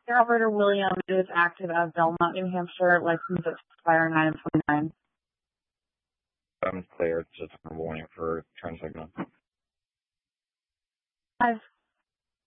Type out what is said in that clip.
Operator William is active out of Belmont, New Hampshire, license to expire 9/29. I'm clear. It's just a warning for turn signal. 5